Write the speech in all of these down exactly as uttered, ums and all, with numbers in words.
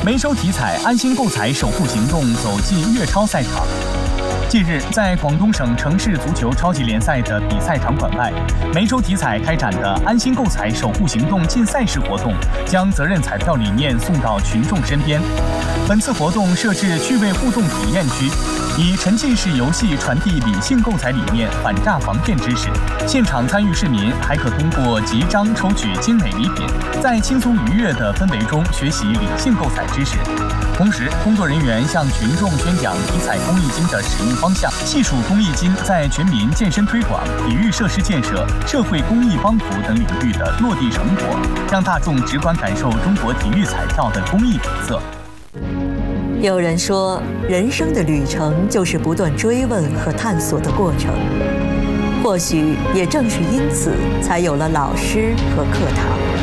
梅州体彩安心购彩守护行动走进粤超赛场。近日，在广东省城市足球超级联赛的比赛场馆外，梅州体彩开展的安心购彩守护行动进赛事活动，将责任彩票理念送到群众身边。本次活动设置趣味互动体验区，以沉浸式游戏传递理性购彩理念，反诈防骗知识。现场参与市民还可通过集章抽取精美礼品，在轻松愉悦的氛围中学习理性购彩知识。同时，工作人员向群众宣讲体彩公益金的使用方向，细数公益金在全民健身推广、体育设施建设、社会公益帮扶等领域的落地成果，让大众直观感受中国体育彩票的公益本色。 有人说，人生的旅程就是不断追问和探索的过程。或许也正是因此，才有了老师和课堂。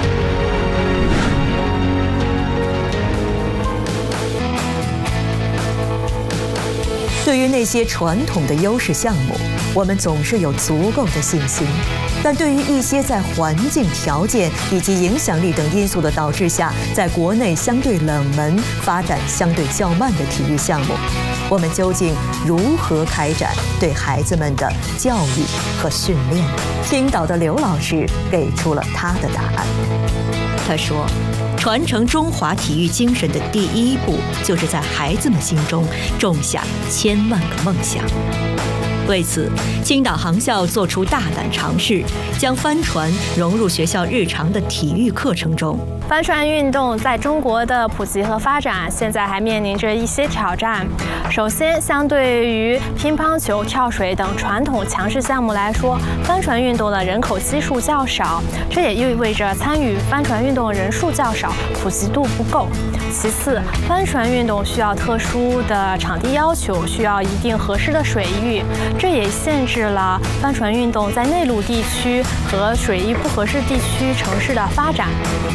对于那些传统的优势项目，我们总是有足够的信心；但对于一些在环境条件以及影响力等因素的导致下，在国内相对冷门、发展相对较慢的体育项目，我们究竟如何开展对孩子们的教育和训练？青岛的刘老师给出了他的答案。他说，传承中华体育精神的第一步，就是在孩子们心中种下千万个梦想。为此，青岛航校做出大胆尝试，将帆船融入学校日常的体育课程中。 帆船运动在中国的普及和发展，现在还面临着一些挑战。首先，相对于乒乓球、跳水等传统强势项目来说，帆船运动的人口基数较少，这也意味着参与帆船运动的人数较少，普及度不够。其次，帆船运动需要特殊的场地要求，需要一定合适的水域，这也限制了帆船运动在内陆地区和水域不合适地区城市的发展。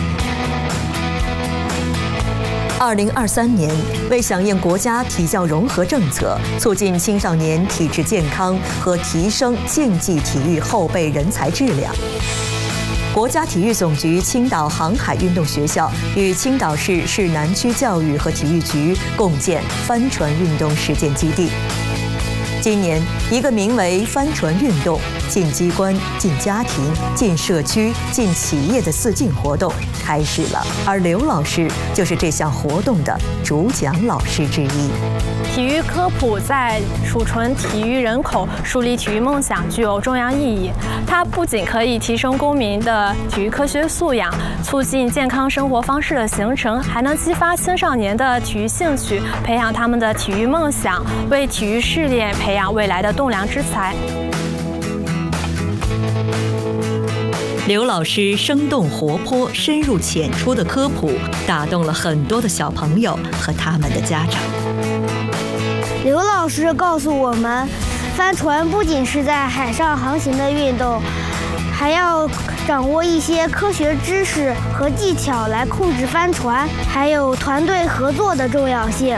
二零二三年，为响应国家体教融合政策，促进青少年体质健康和提升竞技体育后备人才质量，国家体育总局青岛航海运动学校与青岛市市南区教育和体育局共建帆船运动实践基地。今年，一个名为“帆船运动进机关、进家庭、进社区、进企业”的四进活动开始了，而刘老师就是这项活动的主讲老师之一。 体育科普在储存体育人口、树立体育梦想具有重要意义。它不仅可以提升公民的体育科学素养，促进健康生活方式的形成，还能激发青少年的体育兴趣，培养他们的体育梦想，为体育事业培养未来的栋梁之才。 刘老师生动活泼、深入浅出的科普，打动了很多的小朋友和他们的家长。 刘老师告诉我们，帆船不仅是在海上航行的运动，还要掌握一些科学知识和技巧来控制帆船，还有团队合作的重要性。